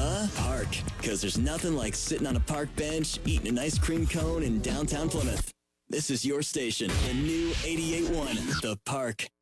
The Park. Because there's nothing like sitting on a park bench, eating an ice cream cone in downtown Plymouth. This is your station, the new 88.1, The Park.